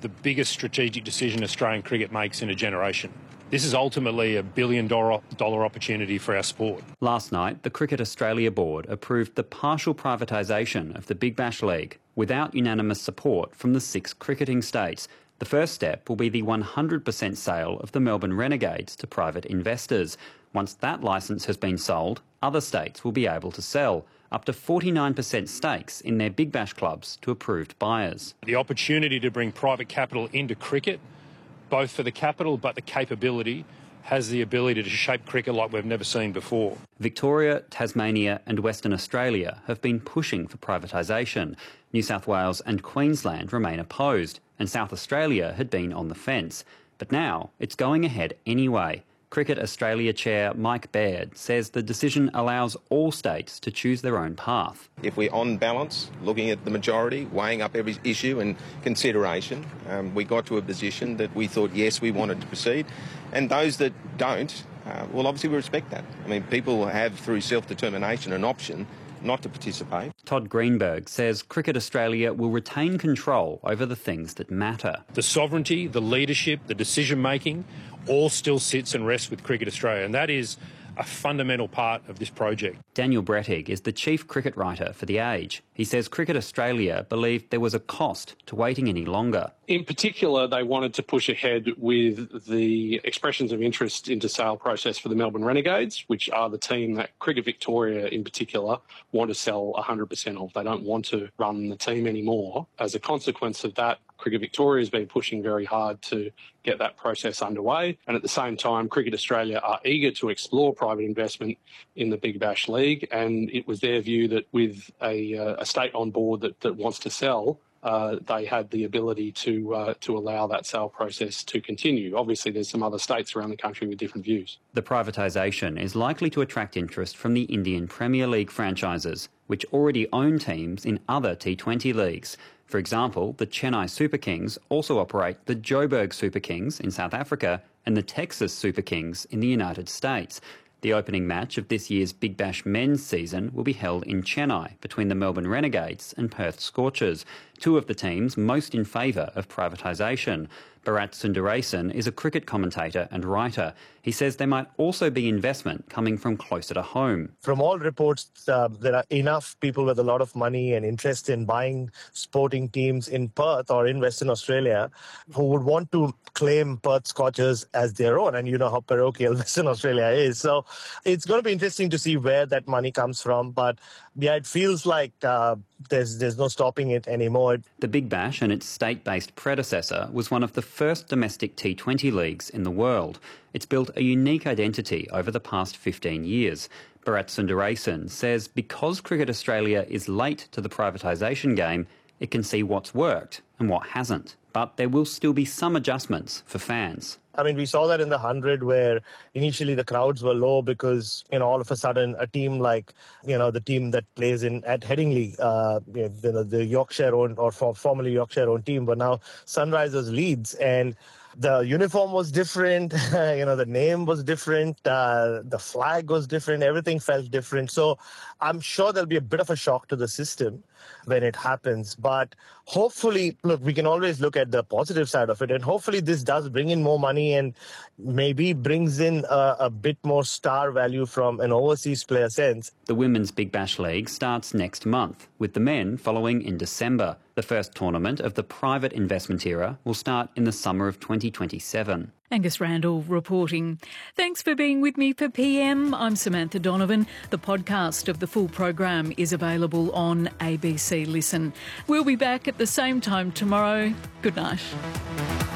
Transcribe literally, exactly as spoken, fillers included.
the biggest strategic decision Australian cricket makes in a generation. This is ultimately a billion dollar dollar opportunity for our sport. Last night, the Cricket Australia board approved the partial privatisation of the Big Bash League without unanimous support from the six cricketing states. The first step will be the one hundred percent sale of the Melbourne Renegades to private investors. Once that licence has been sold, other states will be able to sell up to forty-nine percent stakes in their Big Bash clubs to approved buyers. The opportunity to bring private capital into cricket, both for the capital but the capability, has the ability to shape cricket like we've never seen before. Victoria, Tasmania and Western Australia have been pushing for privatisation. New South Wales and Queensland remain opposed, and South Australia had been on the fence. But now it's going ahead anyway. Cricket Australia Chair Mike Baird says the decision allows all states to choose their own path. If we're on balance, looking at the majority, weighing up every issue and consideration, um, we got to a position that we thought, yes, we wanted to proceed. And those that don't, uh, well, obviously we respect that. I mean, people have, through self-determination, an option not to participate. Todd Greenberg says Cricket Australia will retain control over the things that matter. The sovereignty, the leadership, the decision-making all still sits and rests with Cricket Australia, and that is a fundamental part of this project. Daniel Brettig is the chief cricket writer for The Age. He says Cricket Australia believed there was a cost to waiting any longer. In particular, they wanted to push ahead with the expressions of interest into sale process for the Melbourne Renegades, which are the team that Cricket Victoria in particular want to sell one hundred percent of. They don't want to run the team anymore. As a consequence of that, Cricket Victoria has been pushing very hard to get that process underway. And at the same time, Cricket Australia are eager to explore private investment in the Big Bash League. And it was their view that with a, uh, a state on board that, that wants to sell, uh, they had the ability to uh, to allow that sale process to continue. Obviously, there's some other states around the country with different views. The privatisation is likely to attract interest from the Indian Premier League franchises, which already own teams in other T twenty leagues. For example, the Chennai Super Kings also operate the Joburg Super Kings in South Africa and the Texas Super Kings in the United States. The opening match of this year's Big Bash men's season will be held in Chennai between the Melbourne Renegades and Perth Scorchers, two of the teams most in favour of privatisation. Bharat Sundaresan is a cricket commentator and writer. He says there might also be investment coming from closer to home. From all reports, uh, there are enough people with a lot of money and interest in buying sporting teams in Perth or in Western Australia who would want to claim Perth Scorchers as their own. And you know how parochial Western Australia is. So it's going to be interesting to see where that money comes from. But yeah, it feels like uh, there's there's no stopping it anymore. The Big Bash and its state-based predecessor was one of the first domestic T twenty leagues in the world. It's built a unique identity over the past fifteen years. Bharat Sundaresan says because Cricket Australia is late to the privatisation game, it can see what's worked and what hasn't. But there will still be some adjustments for fans. I mean, we saw that in the hundred where initially the crowds were low because, you know, all of a sudden a team like, you know, the team that plays in at Headingley, uh, you know, the, the Yorkshire owned or for, formerly Yorkshire owned team, but now Sunrisers Leeds, and the uniform was different, you know, the name was different, uh, the flag was different, everything felt different. So I'm sure there'll be a bit of a shock to the system when it happens. But hopefully, look, we can always look at the positive side of it. And hopefully this does bring in more money and maybe brings in a, a bit more star value from an overseas player sense. The Women's Big Bash League starts next month, with the men following in December. The first tournament of the private investment era will start in the summer of twenty twenty-seven. Angus Randall reporting. Thanks for being with me for P M. I'm Samantha Donovan. The podcast of the full program is available on A B C Listen. We'll be back at the same time tomorrow. Good night.